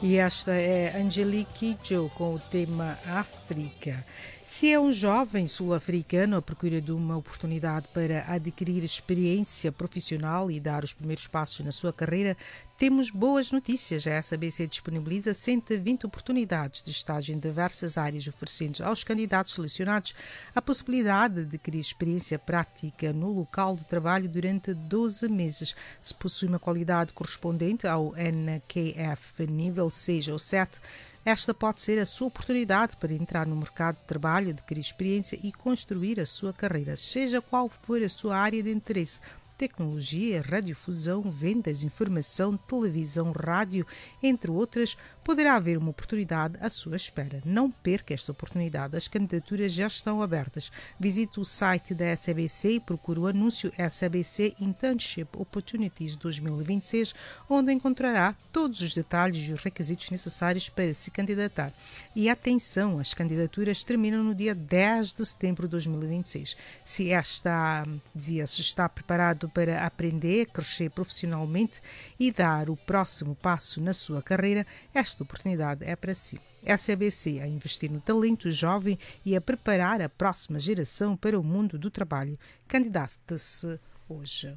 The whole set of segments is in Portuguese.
E esta é Angelique Kidjo com o tema África. Se é um jovem sul-africano à procura de uma oportunidade para adquirir experiência profissional e dar os primeiros passos na sua carreira, temos boas notícias. A SABC disponibiliza 120 oportunidades de estágio em diversas áreas, oferecendo aos candidatos selecionados a possibilidade de adquirir experiência prática no local de trabalho durante 12 meses. Se possui uma qualidade correspondente ao NQF nível 6 ou 7, esta pode ser a sua oportunidade para entrar no mercado de trabalho, adquirir experiência e construir a sua carreira, seja qual for a sua área de interesse. Tecnologia, radiodifusão, vendas, informação, televisão, rádio, entre outras, poderá haver uma oportunidade à sua espera. Não perca esta oportunidade. As candidaturas já estão abertas. Visite o site da SABC e procure o anúncio SABC Internship Opportunities 2026, onde encontrará todos os detalhes e os requisitos necessários para se candidatar. E atenção, as candidaturas terminam no dia 10 de setembro de 2026. Se está preparado para aprender, crescer profissionalmente e dar o próximo passo na sua carreira, esta oportunidade é para si. SABC a investir no talento jovem e a preparar a próxima geração para o mundo do trabalho. Candidate-se hoje.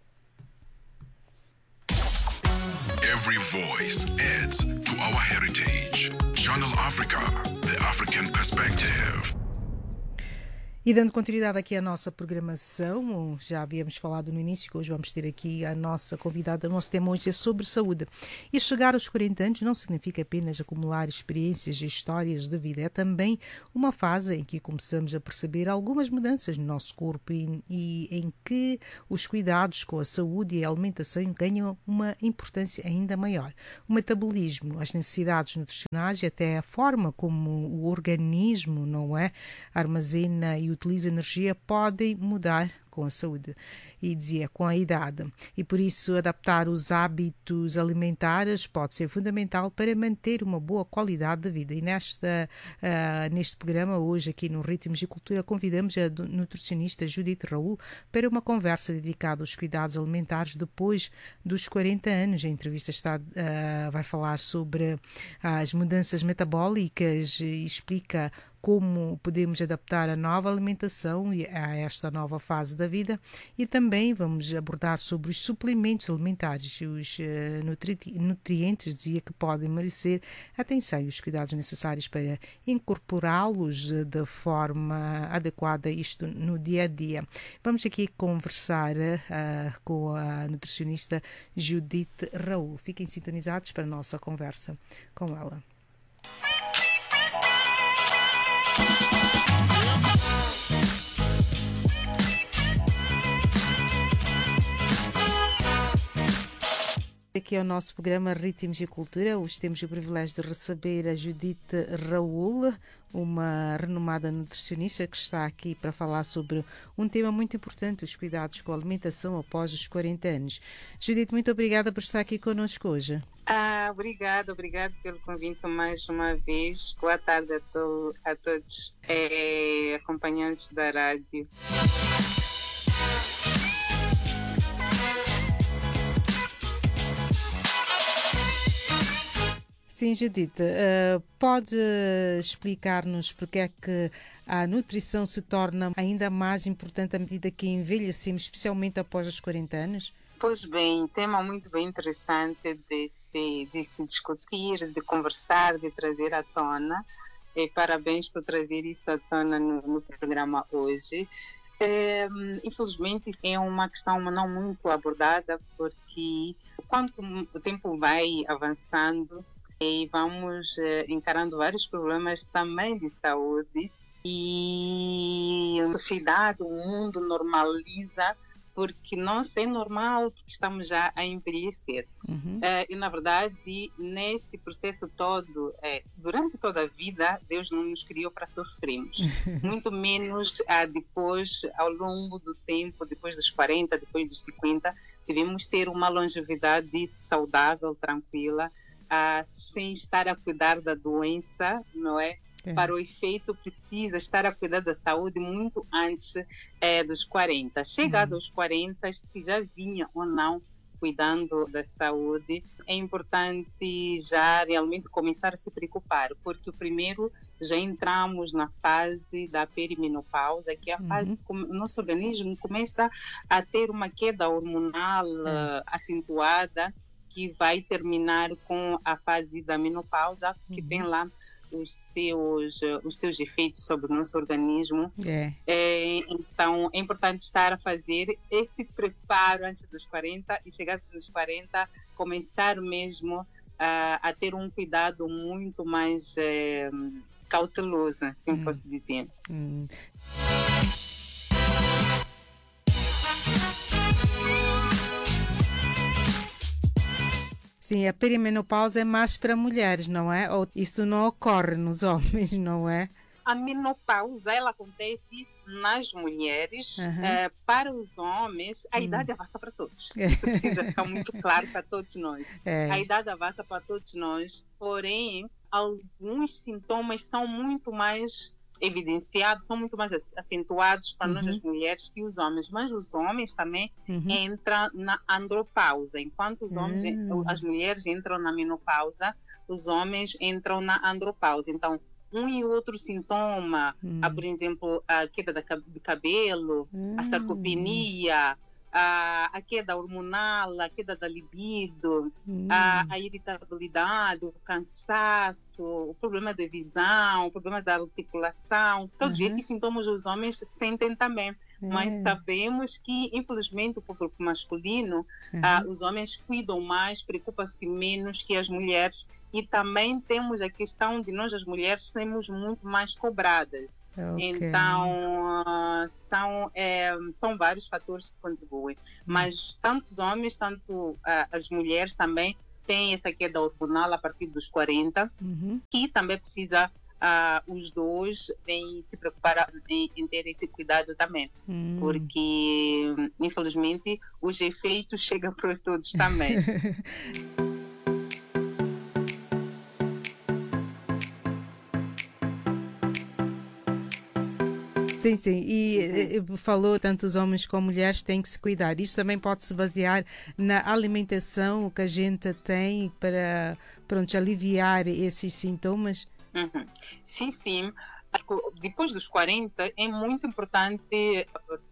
Every voice adds to our heritage. Channel Africa, the African perspective. E dando continuidade aqui à nossa programação, já havíamos falado no início que hoje vamos ter aqui a nossa convidada. O nosso tema hoje é sobre saúde. E chegar aos 40 anos não significa apenas acumular experiências e histórias de vida. É também uma fase em que começamos a perceber algumas mudanças no nosso corpo e em que os cuidados com a saúde e a alimentação ganham uma importância ainda maior. O metabolismo, as necessidades nutricionais e até a forma como o organismo, não é, armazena e utiliza energia podem mudar com a saúde e dizia com a idade. E por isso adaptar os hábitos alimentares pode ser fundamental para manter uma boa qualidade de vida. E neste programa, hoje aqui no Ritmos de Cultura, convidamos a nutricionista Judith Raul para uma conversa dedicada aos cuidados alimentares depois dos 40 anos. A entrevista vai falar sobre as mudanças metabólicas e explica como podemos adaptar a nova alimentação a esta nova fase da vida, e também vamos abordar sobre os suplementos alimentares e os nutrientes, dizia, que podem merecer atenção e os cuidados necessários para incorporá-los de forma adequada, isto no dia a dia. Vamos aqui conversar com a nutricionista Judith Raul. Fiquem sintonizados para a nossa conversa com ela. Aqui é o nosso programa Ritmos e Cultura. Hoje temos o privilégio de receber a Judith Raul, uma renomada nutricionista que está aqui para falar sobre um tema muito importante, os cuidados com a alimentação após os 40 anos. Judith, muito obrigada por estar aqui connosco hoje. Obrigado pelo convite mais uma vez. Boa tarde a todos acompanhantes da rádio. Sim, Judith, pode explicar-nos porque é que a nutrição se torna ainda mais importante à medida que envelhecemos, especialmente após os 40 anos? Pois bem, tema muito bem interessante de se discutir, de conversar, de trazer à tona. E parabéns por trazer isso à tona no programa hoje. Infelizmente, isso é uma questão não muito abordada, porque quando o tempo vai avançando e vamos encarando vários problemas também de saúde, e a sociedade, o mundo normaliza, porque nós é normal, porque estamos já a envelhecer. E, na verdade, nesse processo todo, durante toda a vida, Deus não nos criou para sofrermos. Muito menos depois, ao longo do tempo, depois dos 40, depois dos 50, devemos ter uma longevidade saudável, tranquila, sem estar a cuidar da doença, não é? Para o efeito, precisa estar a cuidar da saúde muito antes dos 40. Chegado aos 40, se já vinha ou não cuidando da saúde, é importante já realmente começar a se preocupar, porque o primeiro já entramos na fase da perimenopausa, que é a fase que o nosso organismo começa a ter uma queda hormonal acentuada, que vai terminar com a fase da menopausa, que tem lá os seus efeitos sobre o nosso organismo. Então, é importante estar a fazer esse preparo antes dos 40 e chegar dos 40, começar mesmo a ter um cuidado muito mais cauteloso, assim posso dizer. Sim, a perimenopausa é mais para mulheres, não é? Ou isso não ocorre nos homens, não é? A menopausa, ela acontece nas mulheres. Para os homens, a idade avança para todos. Isso precisa ficar muito claro para todos nós. A idade avança para todos nós, porém, alguns sintomas são muito mais evidenciados, são muito mais acentuados para nós as mulheres que os homens, mas os homens também entram na andropausa, enquanto os homens, as mulheres entram na menopausa, os homens entram na andropausa. Então, um e outro sintoma, por exemplo, a queda de cabelo, a sarcopenia, a queda hormonal, a queda da libido, a irritabilidade, o cansaço, o problema de visão, problemas da articulação, todos esses sintomas os homens sentem também. Mas sabemos que, infelizmente, o público masculino, os homens cuidam mais, preocupam-se menos que as mulheres. E também temos a questão de nós, as mulheres, sermos muito mais cobradas. Então, são vários fatores que contribuem. Mas tanto os homens, tanto as mulheres também têm essa queda hormonal a partir dos 40, que também precisa, os dois, em se preocupar em ter esse cuidado também. Porque, infelizmente, os efeitos chegam para todos também. Sim, sim. E falou, tanto os homens como mulheres têm que se cuidar. Isto também pode se basear na alimentação que a gente tem para, pronto, aliviar esses sintomas? Sim, sim. Depois dos 40 é muito importante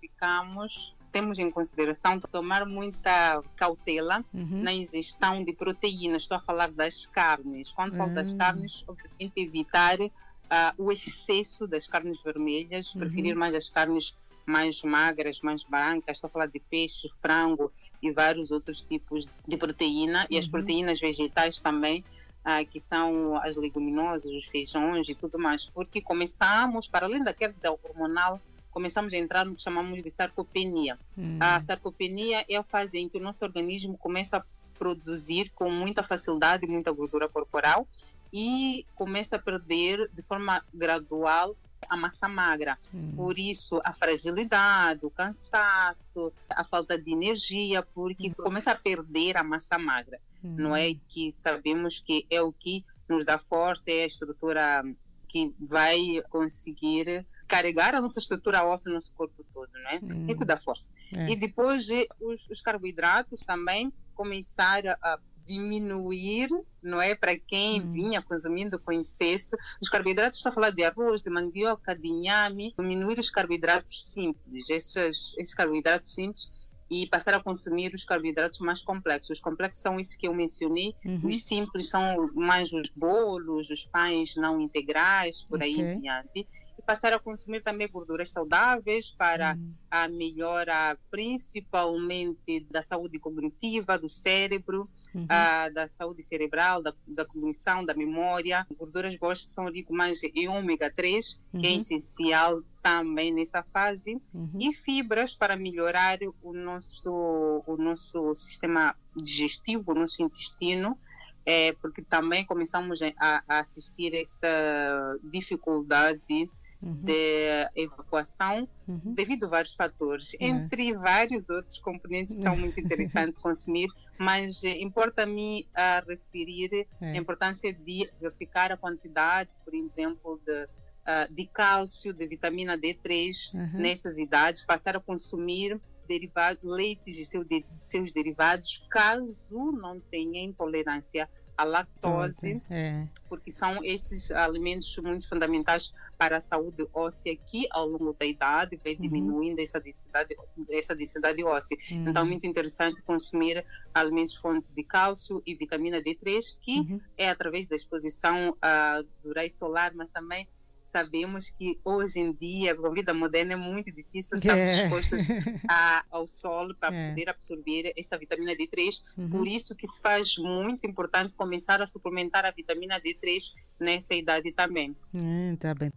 temos em consideração tomar muita cautela na ingestão de proteínas. Estou a falar das carnes. Quando falo das carnes, obviamente evitar o excesso das carnes vermelhas, preferir mais as carnes mais magras, mais brancas. Estou a falar de peixe, frango e vários outros tipos de proteína. E as proteínas vegetais também, que são as leguminosas, os feijões e tudo mais. Porque começamos, para além da queda hormonal, começamos a entrar no que chamamos de sarcopenia. A sarcopenia é a fase em que o nosso organismo começa a produzir com muita facilidade muita gordura corporal e começa a perder de forma gradual a massa magra. Por isso, a fragilidade, o cansaço, a falta de energia, porque começa a perder a massa magra. Não é que sabemos que é o que nos dá força, é a estrutura que vai conseguir carregar a nossa estrutura óssea no nosso corpo todo, não é? É que dá força. E depois os carboidratos também começaram a diminuir, não é? Para quem vinha consumindo com excesso, os carboidratos, estou a falar de arroz, de mandioca, de inhame, diminuir os carboidratos simples, esses carboidratos simples, e passar a consumir os carboidratos mais complexos. Os complexos são esses que eu mencionei, os simples são mais os bolos, os pães não integrais, por aí em diante. E passar a consumir também gorduras saudáveis para a melhora principalmente da saúde cognitiva, do cérebro, da saúde cerebral, da cognição, da memória. Gorduras boas que são ricas mais em ômega 3, que é essencial também nessa fase, e fibras para melhorar o nosso sistema digestivo, o nosso intestino, porque também começamos a assistir essa dificuldade de evacuação devido a vários fatores, entre vários outros componentes que são muito interessantes de consumir, mas importa-me referir a importância de verificar a quantidade, por exemplo, de cálcio, de vitamina D3 nessas idades, passar a consumir leites e seus derivados, caso não tenha intolerância à lactose, porque são esses alimentos muito fundamentais para a saúde óssea, que ao longo da idade vai diminuindo essa densidade óssea. Então, muito interessante consumir alimentos fonte de cálcio e vitamina D3, que é através da exposição do raio solar, mas também sabemos que hoje em dia, com a vida moderna, é muito difícil estar expostos ao sol para poder absorver essa vitamina D3. Por isso que se faz muito importante começar a suplementar a vitamina D3 nessa idade também. Tá bem.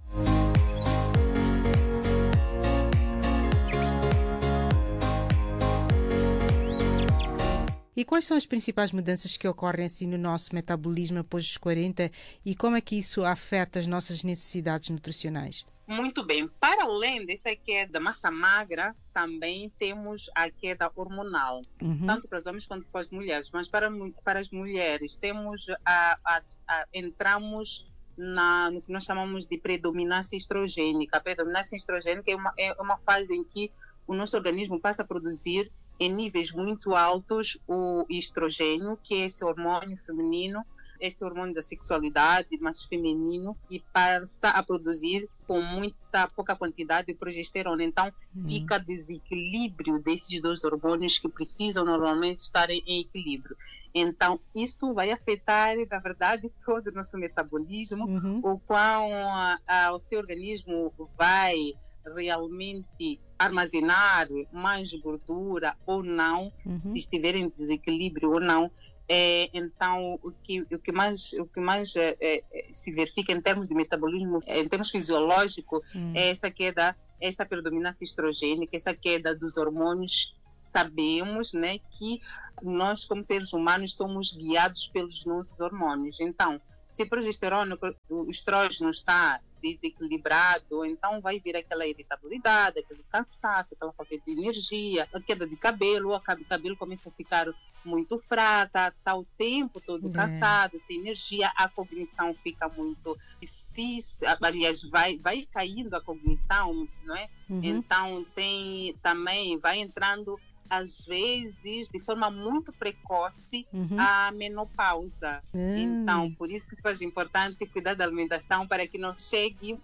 E quais são as principais mudanças que ocorrem assim no nosso metabolismo após os 40 e como é que isso afeta as nossas necessidades nutricionais? Muito bem. Para além dessa queda da massa magra, também temos a queda hormonal, tanto para os homens quanto para as mulheres. Mas para as mulheres, temos entramos no que nós chamamos de predominância estrogênica. A predominância estrogênica é uma fase em que o nosso organismo passa a produzir em níveis muito altos o estrogênio, que é esse hormônio feminino, esse hormônio da sexualidade, mas feminino, e passa a produzir com pouca quantidade de progesterona. Então, fica desequilíbrio desses dois hormônios que precisam normalmente estar em equilíbrio. Então, isso vai afetar, na verdade, todo o nosso metabolismo, o qual o seu organismo vai realmente armazenar mais gordura ou não, se estiver em desequilíbrio ou não. Então, o que mais se verifica em termos de metabolismo, em termos fisiológicos, é essa queda, essa predominância estrogênica, essa queda dos hormônios. Sabemos, né, que nós, como seres humanos, somos guiados pelos nossos hormônios. Então, se a progesterona, o estrógeno está desequilibrado, então vai vir aquela irritabilidade, aquele cansaço, aquela falta de energia, a queda de cabelo, o cabelo começa a ficar muito fraca, está o tempo todo cansado, sem energia, a cognição fica muito difícil, aliás, vai caindo a cognição, não é? Então também vai entrando às vezes de forma muito precoce a menopausa. Então, por isso que se faz importante cuidar da alimentação para que não chegue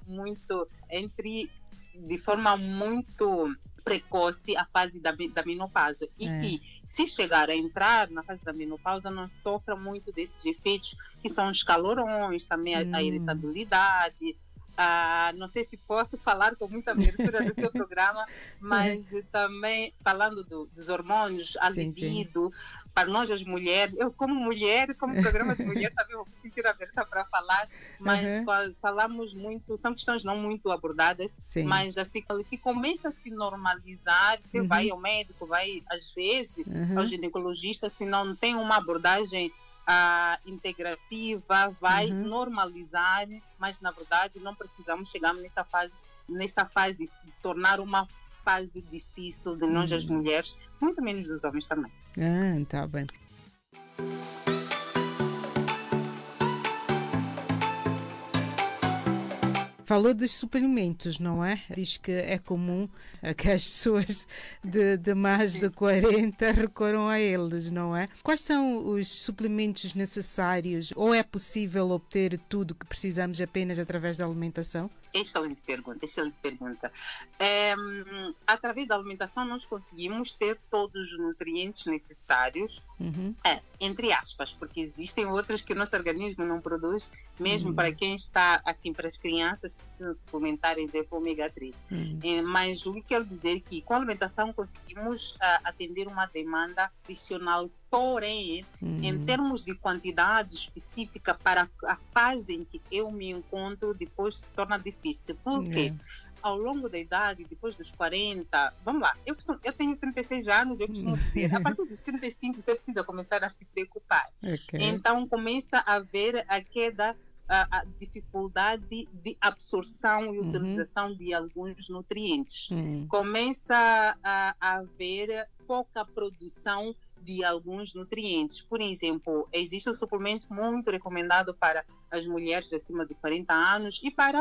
de forma muito precoce a fase da menopausa. E que, se chegar a entrar na fase da menopausa, não sofra muito desses efeitos, que são os calorões, também a irritabilidade. Não sei se posso falar com muita abertura do seu programa, mas também falando dos hormônios, a libido, para nós as mulheres, eu como mulher, como programa de mulher também vou me sentir aberta para falar, mas falamos muito, são questões não muito abordadas, mas assim, que começa a se normalizar, você vai ao médico, vai às vezes ao ginecologista, se não tem uma abordagem integrativa, vai normalizar, mas na verdade não precisamos chegar nessa fase se tornar uma fase difícil de nós as mulheres, muito menos dos homens também. Tá bem. Falou dos suplementos, não é? Diz que é comum que as pessoas de mais de 40 recorram a eles, não é? Quais são os suplementos necessários ou é possível obter tudo que precisamos apenas através da alimentação? Excelente pergunta. Através da alimentação nós conseguimos ter todos os nutrientes necessários, entre aspas, porque existem outros que o nosso organismo não produz, mesmo para quem está, assim, para as crianças que precisam suplementar, exemplo, ômega 3. Mas o que quero dizer é que com a alimentação conseguimos atender uma demanda adicional. Porém, em termos de quantidade específica para a fase em que eu me encontro, depois se torna difícil. Por quê? Ao longo da idade, depois dos 40, vamos lá, eu tenho 36 anos, eu costumo dizer, a partir dos 35 você precisa começar a se preocupar. Então começa a haver a queda, a dificuldade de absorção e utilização de alguns nutrientes. Começa a haver pouca produção de alguns nutrientes. Por exemplo, existe um suplemento muito recomendado para as mulheres acima de 40 anos e para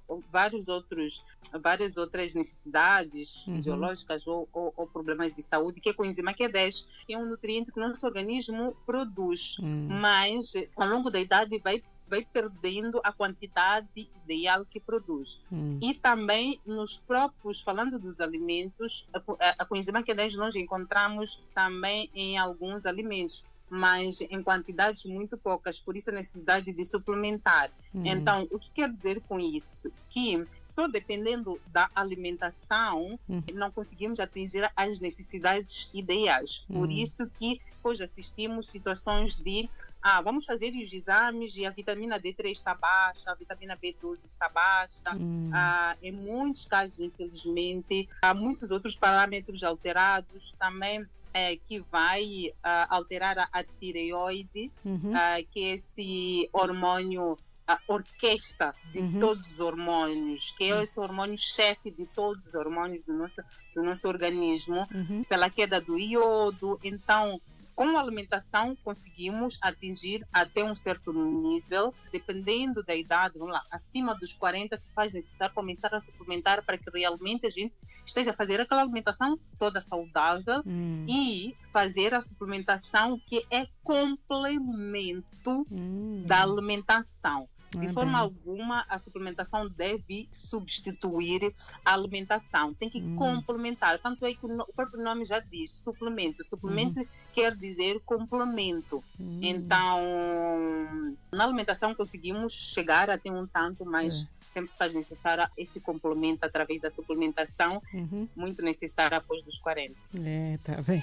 várias outras necessidades fisiológicas ou problemas de saúde, que a coenzima Q10 é um nutriente que o nosso organismo produz, mas ao longo da idade vai perdendo a quantidade ideal que produz. E também nos próprios, falando dos alimentos, a coenzima Q10 nós encontramos também em alguns alimentos, mas em quantidades muito poucas, por isso a necessidade de suplementar. Então, o que quer dizer com isso? Que só dependendo da alimentação não conseguimos atingir as necessidades ideais. Por isso que hoje assistimos situações de vamos fazer os exames e a vitamina D3 está baixa, a vitamina B12 está baixa. Em muitos casos, infelizmente, há muitos outros parâmetros alterados também, que vai alterar a tireoide, que é esse hormônio, a orquestra de todos os hormônios, que é esse hormônio chefe de todos os hormônios do nosso organismo, pela queda do iodo. Então, com a alimentação, conseguimos atingir até um certo nível, dependendo da idade. Vamos lá, acima dos 40 se faz necessário começar a suplementar para que realmente a gente esteja a fazer aquela alimentação toda saudável e fazer a suplementação que é complemento da alimentação. De forma alguma, a suplementação deve substituir a alimentação. Tem que complementar. Tanto é que o próprio nome já diz, suplemento. Suplemento quer dizer complemento. Então, na alimentação conseguimos chegar até um tanto, mas sempre se faz necessário esse complemento através da suplementação, muito necessária após dos 40. Tá bem.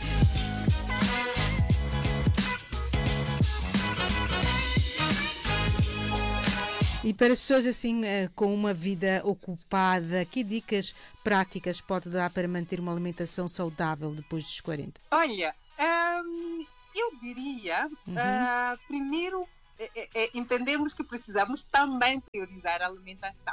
E para as pessoas assim com uma vida ocupada, que dicas práticas pode dar para manter uma alimentação saudável depois dos 40? Olha, eu diria, primeiro, entendemos que precisamos também priorizar a alimentação.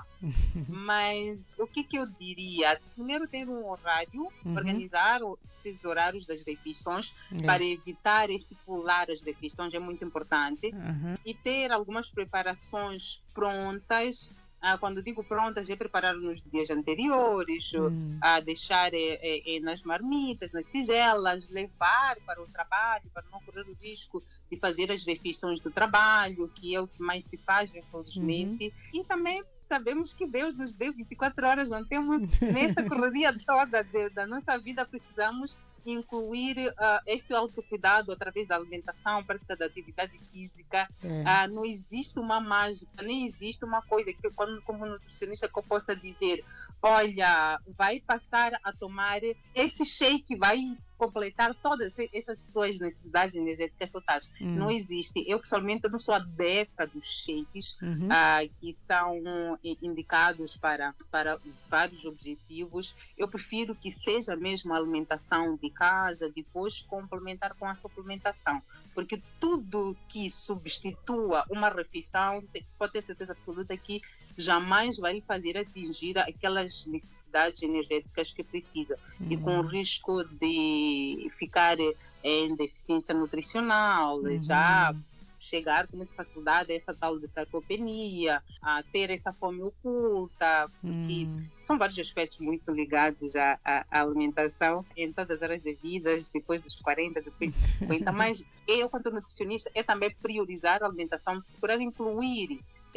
Mas o que eu diria? Primeiro, ter um horário, organizar esses horários das refeições para evitar esse pular as refeições, é muito importante. E ter algumas preparações prontas. Quando digo prontas, é preparar nos dias anteriores, deixar nas marmitas, nas tigelas, levar para o trabalho, para não correr o risco de fazer as refeições do trabalho, que é o que mais se faz, infelizmente. E também sabemos que Deus nos deu 24 horas, não temos nessa correria toda da nossa vida, precisamos incluir esse autocuidado através da alimentação, prática da atividade física. Não existe uma mágica, nem existe uma coisa que, como nutricionista, que eu possa dizer, olha, vai passar a tomar esse shake, vai completar todas essas suas necessidades energéticas totais. Não existe. Eu, pessoalmente, não sou adepta dos shakes, que são indicados para vários objetivos. Eu prefiro que seja mesmo a alimentação de casa, depois complementar com a suplementação. Porque tudo que substitua uma refeição, pode ter certeza absoluta que jamais vai lhe fazer atingir aquelas necessidades energéticas que precisa. E com o risco de ficar em deficiência nutricional, já chegar com muita facilidade a essa tal de sarcopenia, a ter essa fome oculta, porque são vários aspectos muito ligados à alimentação em todas as áreas de vida, depois dos 40, depois dos 50, mas eu, quanto nutricionista, é também priorizar a alimentação, procurar incluir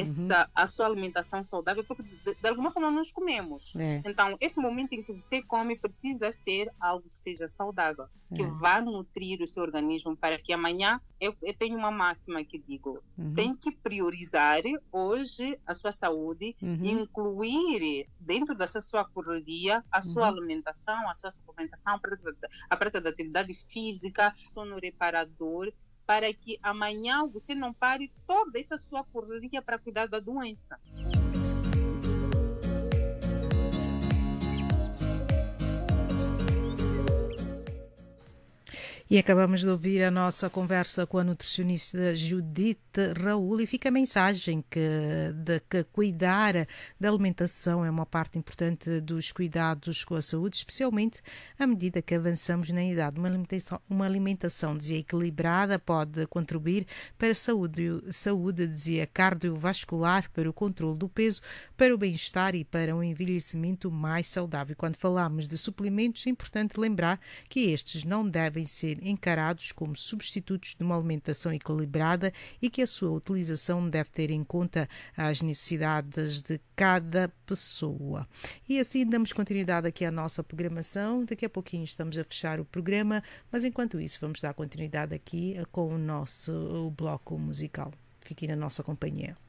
a sua alimentação saudável, porque de alguma forma nós comemos. Então, esse momento em que você come precisa ser algo que seja saudável, que vá nutrir o seu organismo, para que amanhã, eu tenho uma máxima que digo, tem que priorizar hoje a sua saúde, incluir dentro dessa sua correria a sua alimentação, a sua suplementação, a prática da atividade física, sono reparador, para que amanhã você não pare toda essa sua correria para cuidar da doença. E acabamos de ouvir a nossa conversa com a nutricionista Judite Raul e fica a mensagem que cuidar da alimentação é uma parte importante dos cuidados com a saúde, especialmente à medida que avançamos na idade. Uma alimentação desequilibrada pode contribuir para a saúde dizia, cardiovascular, para o controle do peso, para o bem-estar e para um envelhecimento mais saudável. Quando falamos de suplementos, é importante lembrar que estes não devem ser encarados como substitutos de uma alimentação equilibrada e que a sua utilização deve ter em conta as necessidades de cada pessoa. E assim damos continuidade aqui à nossa programação. Daqui a pouquinho estamos a fechar o programa, mas enquanto isso vamos dar continuidade aqui com o nosso bloco musical. Fiquem na nossa companhia.